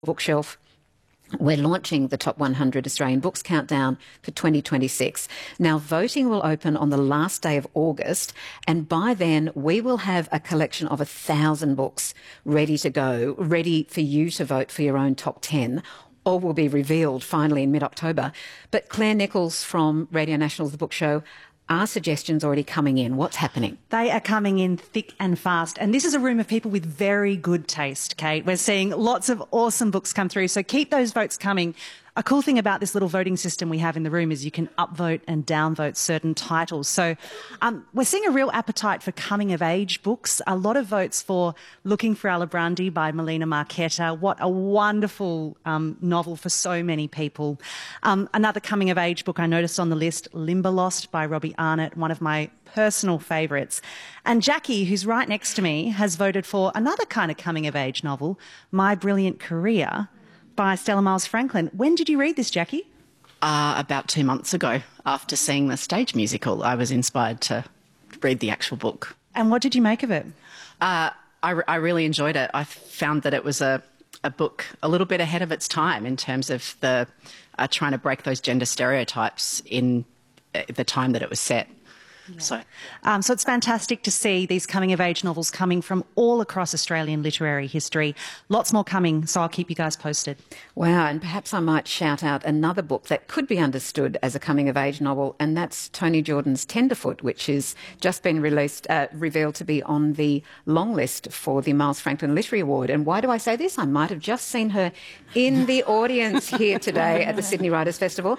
Bookshelf. We're launching the Top 100 Australian Books Countdown for 2026. Now, voting will open on the last day of August, and by then we will have a collection of 1,000 books ready to go, ready for you to vote for your own top 10. All will be revealed finally in mid-October. But Claire Nichols from Radio National's The Book Show, are suggestions already coming in? What's happening? They are coming in thick and fast. And this is a room of people with very good taste, Kate. We're seeing lots of awesome books come through. So keep those votes coming. A cool thing about this little voting system we have in the room is you can upvote and downvote certain titles. So we're seeing a real appetite for coming-of-age books. A lot of votes for Looking for Alibrandi by Melina Marchetta. What a wonderful novel for so many people. Another coming-of-age book I noticed on the list, Limberlost by Robbie Arnott, one of my personal favourites. And Jackie, who's right next to me, has voted for another kind of coming-of-age novel, My Brilliant Career, by Stella Miles Franklin. When did you read this, Jackie? About 2 months ago. After seeing the stage musical, I was inspired to read the actual book. And what did you make of it? I really enjoyed it. I found that it was a book a little bit ahead of its time in terms of the trying to break those gender stereotypes in the time that it was set. Yeah. So it's fantastic to see these coming-of-age novels coming from all across Australian literary history. Lots more coming, so I'll keep you guys posted. Wow, and perhaps I might shout out another book that could be understood as a coming-of-age novel, and that's Toni Jordan's Tenderfoot, which has just been revealed to be on the long list for the Miles Franklin Literary Award. And why do I say this? I might have just seen her in the audience here today at the Sydney Writers' Festival.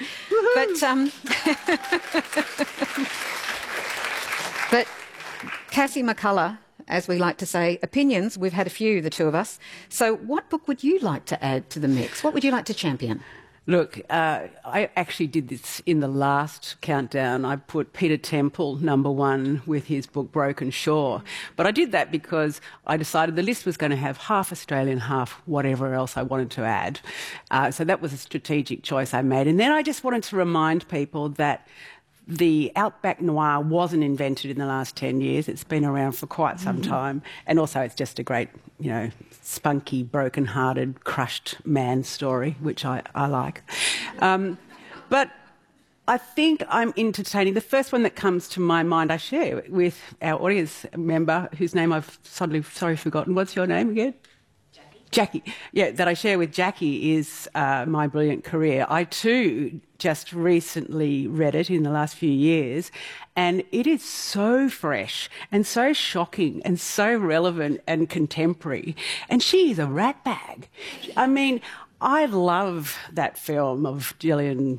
But Cassie McCullough, as we like to say, opinions, we've had a few, the two of us. So what book would you like to add to the mix? What would you like to champion? Look, I actually did this in the last countdown. I put Peter Temple #1 with his book Broken Shore. But I did that because I decided the list was going to have half Australian, half whatever else I wanted to add. So that was a strategic choice I made. And then I just wanted to remind people that the Outback Noir wasn't invented in the last 10 years. It's been around for quite some time. And also it's just a great, spunky, broken-hearted, crushed man story, which I like. But I think I'm entertaining. The first one that comes to my mind I share with our audience member, whose name I've suddenly, forgotten. What's your name again? Jackie. Yeah, that I share with Jackie is My Brilliant Career. I too just recently read it in the last few years, and it is so fresh and so shocking and so relevant and contemporary. And she is a ratbag. I mean, I love that film of Gillian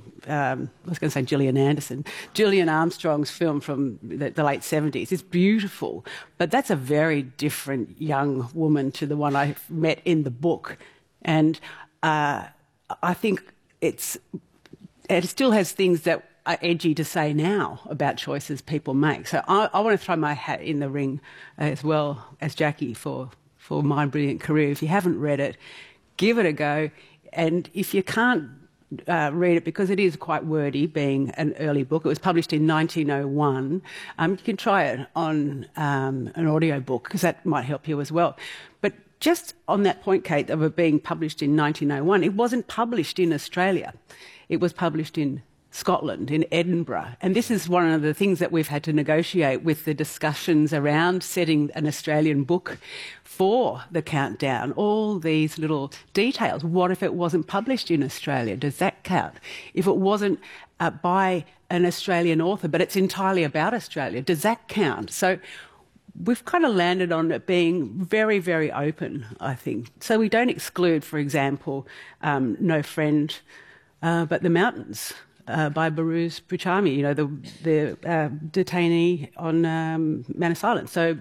Anderson, Gillian Armstrong's film from the late 70s. It's beautiful, but that's a very different young woman to the one I met in the book. And I think it still has things that are edgy to say now about choices people make. So I want to throw my hat in the ring as well as Jackie for My Brilliant Career. If you haven't read it, give it a go. And if you can't read it, because it is quite wordy, being an early book, it was published in 1901, you can try it on an audio book, because that might help you as well. But just on that point, Kate, of it being published in 1901, it wasn't published in Australia. It was published in Scotland, in Edinburgh. And this is one of the things that we've had to negotiate with the discussions around setting an Australian book for the countdown. All these little details. What if it wasn't published in Australia? Does that count? If it wasn't by an Australian author, but it's entirely about Australia, does that count? So we've kind of landed on it being very, very open, I think. So we don't exclude, for example, No Friend But the Mountains, by Behrouz Boochami, the detainee on Manus Island. So,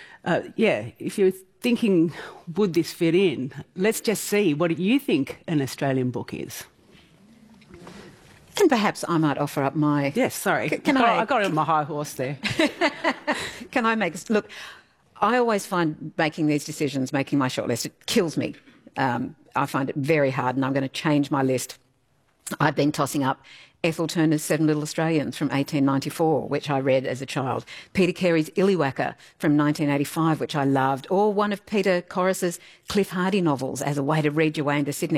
if you're thinking, would this fit in, let's just see what you think an Australian book is. And perhaps I might offer up my... Yes, sorry. I got on my high horse there. Can I make... Look, I always find making these decisions, making my shortlist, it kills me. I find it very hard, and I'm going to change my list. I've been tossing up Ethel Turner's Seven Little Australians from 1894, which I read as a child, Peter Carey's Illiwacker from 1985, which I loved, or one of Peter Corris's Cliff Hardy novels as a way to read your way into Sydney.